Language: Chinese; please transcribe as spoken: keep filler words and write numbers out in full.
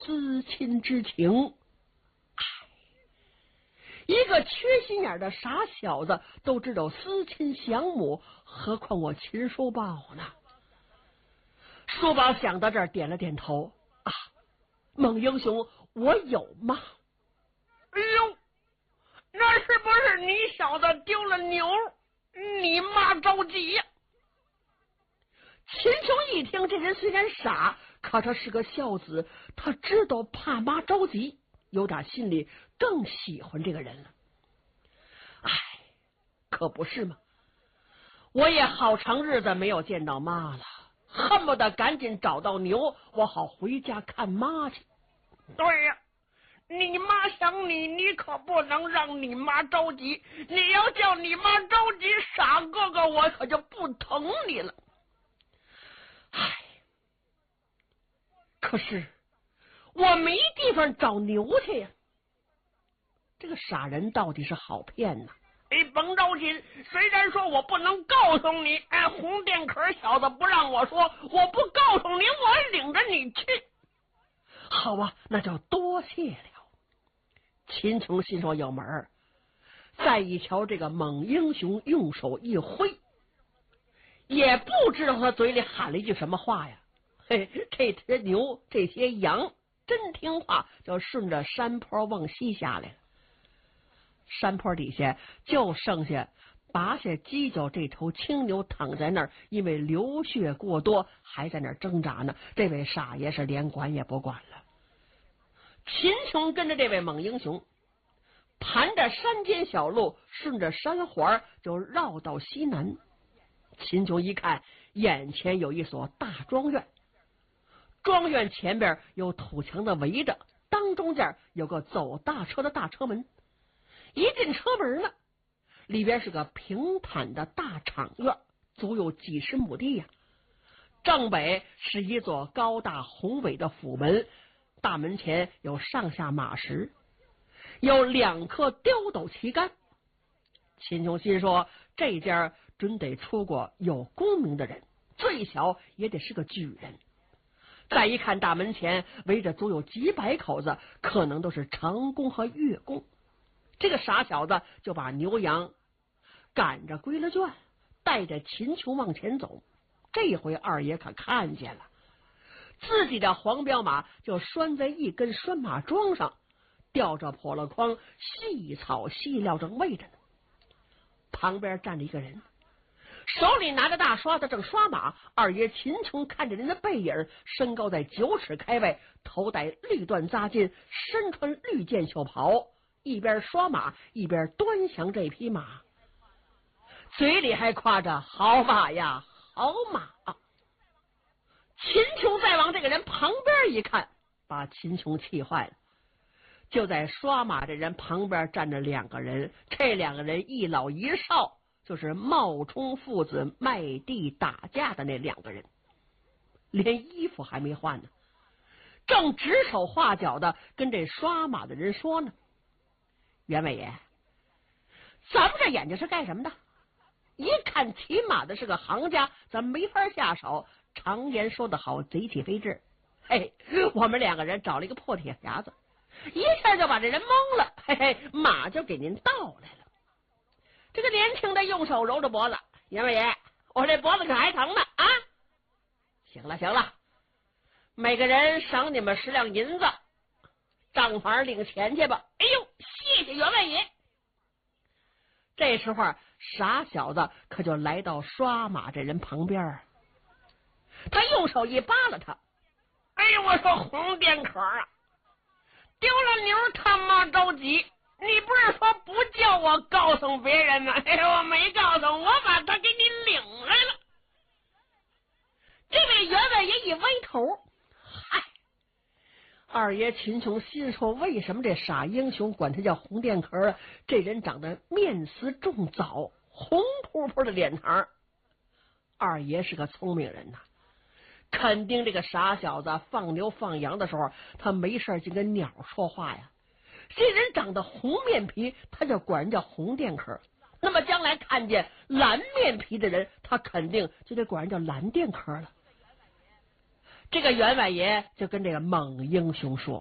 思亲之情。唉，一个缺心眼的傻小子都知道思亲想母，何况我秦叔宝呢？叔宝想到这儿，点了点头。啊，孟英雄，我有吗？ 哎呦，那是不是你小子丢了牛？你妈着急呀！ 秦琼一听，这人虽然傻，可他是个孝子，他知道怕妈着急，有打心里更喜欢这个人了。唉，可不是吗？我也好长日子没有见到妈了，恨不得赶紧找到牛，我好回家看妈去。 对呀，你妈想你，你可不能让你妈着急。你要叫你妈着急，傻哥哥我可就不疼你了。 唉，可是我没地方找牛去呀。这个傻人到底是好骗呐！ 你甭着急，虽然说我不能告诉你，哎，红电壳小子不让我说，我不告诉你，我领着你去。 好啊，那就多谢了。秦琼心说有门儿，再一瞧这个猛英雄用手一挥，也不知道他嘴里喊了一句什么话呀。嘿，这些牛这些羊真听话，就顺着山坡往西下来了。山坡底下就剩下拔下犄角这头青牛躺在那儿，因为流血过多还在那儿挣扎呢。这位傻爷是连管也不管了。秦琼跟着这位猛英雄盘着山间小路，顺着山环就绕到西南。秦琼一看，眼前有一所大庄院，庄院前边有土墙的围着，当中间有个走大车的大车门。一进车门呢，里边是个平坦的大场院，足有几十亩地呀。正北是一座高大宏伟的府门，大门前有上下马石，有两棵刁斗旗杆。秦琼心说，这家准得出过有功名的人，最小也得是个举人。再一看大门前围着足有几百口子，可能都是长工和月工。这个傻小子就把牛羊赶着归了圈，带着秦琼往前走。这回二爷可看见了，自己的黄骠马就拴在一根拴马桩上，吊着破了筐，细草细料正喂着呢。旁边站着一个人，手里拿着大刷子正刷马。二爷秦琼看着人的背影，身高在九尺开外，头戴绿缎扎巾，身穿绿箭袖袍，一边刷马一边端详这匹马，嘴里还夸着好马呀好马。秦琼再往这个人旁边一看，把秦琼气坏了。就在刷马这人旁边站着两个人，这两个人一老一少，就是冒充父子卖地打架的那两个人，连衣服还没换呢，正指手画脚的跟这刷马的人说呢：袁伟爷，咱们这眼睛是干什么的？一看骑马的是个行家，咱没法下手。常言说得好，贼起飞智。嘿，我们两个人找了一个破铁匣子，一下就把这人蒙了，嘿嘿，马就给您倒来了。这个年轻的用手揉着脖子：袁伟爷，我这脖子可还疼呢啊！行了行了，每个人赏你们十两银子，账房领钱去吧。哎呦，谢谢袁伟爷。这时候傻小子可就来到刷马这人旁边，他用手一扒拉他： 哎呦，我说红电壳啊，丢了牛他妈着急，你不是说不叫我告诉别人吗？哎呦，我没告诉，我把他给你领来了。 这位员外爷一歪头，嗨，二爷秦琼心说，为什么这傻英雄管他叫红电壳啊？这人长得面似重枣，红扑扑的脸膛。二爷是个聪明人呐，肯定这个傻小子放牛放羊的时候，他没事就跟鸟说话呀。这人长得红面皮，他就管人叫红电壳。那么将来看见蓝面皮的人，他肯定就得管人叫蓝电壳了。 这个员外爷就跟这个猛英雄说：“